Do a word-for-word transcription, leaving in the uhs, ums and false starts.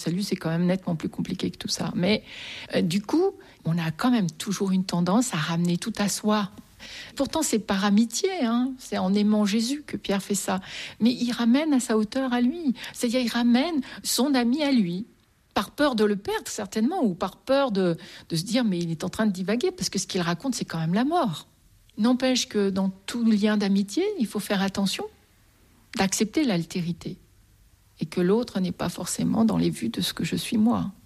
salut, c'est quand même nettement plus compliqué que tout ça. Mais euh, du coup, on a quand même toujours une tendance à ramener tout à soi. Pourtant, c'est par amitié, hein. C'est en aimant Jésus que Pierre fait ça. Mais il ramène à sa hauteur à lui. C'est-à-dire, il ramène son ami à lui. Par peur de le perdre, certainement, ou par peur de, de se dire, mais il est en train de divaguer, parce que ce qu'il raconte, c'est quand même la mort. N'empêche que dans tout lien d'amitié, il faut faire attention d'accepter l'altérité. Et que l'autre n'est pas forcément dans les vues de ce que je suis moi.